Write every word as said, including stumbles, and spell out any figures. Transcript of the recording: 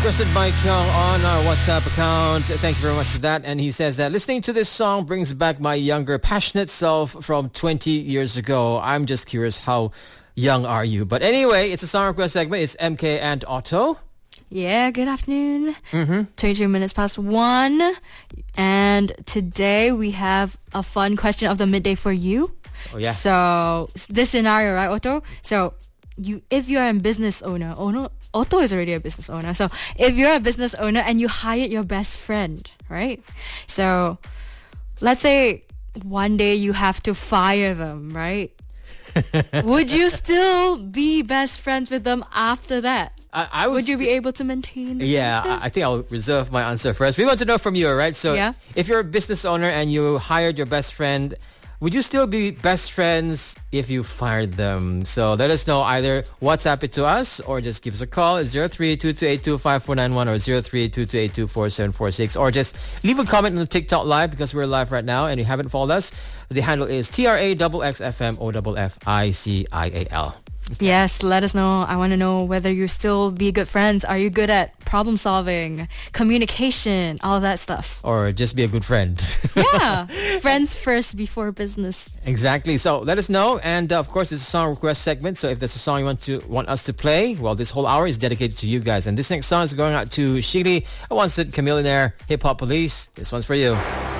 requested by Kyung on our WhatsApp account. Thank you very much for that. And he says that listening to this song brings back my younger, passionate self from twenty years ago. I'm just curious, how young are you? But anyway, it's a song request segment. It's M K and Otto. Yeah, good afternoon. Mm-hmm. twenty-two minutes past one. And today we have a fun question of the midday for you. Oh, yeah. So, this scenario, right, Otto? So, you, if you're a business owner, oh no, Otto is already a business owner. So, if you're a business owner and you hired your best friend, right? So, let's say one day you have to fire them, right? Would you still be best friends with them after that? I, I would, would you be able to maintain the Yeah, friendship? I I think I'll reserve my answer first. We want to know from you, all right? So Yeah. if you're a business owner and you hired your best friend, would you still be best friends if you fired them? So let us know. Either WhatsApp it to us or just give us a call at zero three two two eight two five four nine one or zero three two two eight two four seven four six, or just leave a comment on the TikTok live because we're live right now and you haven't followed us. The handle is T R A X X F M O F F I C I A L. Yes, let us know. I want to know whether you still be good friends. Are you good at problem solving, communication, all of that stuff? Or just be a good friend. Yeah, friends first before business. Exactly. So let us know. And uh, of course, it's a song request segment. So if there's a song you want to want us to play, well, this whole hour is dedicated to you guys. And this next song is going out to Shigli, a once-a-millionaire hip-hop police. This one's for you.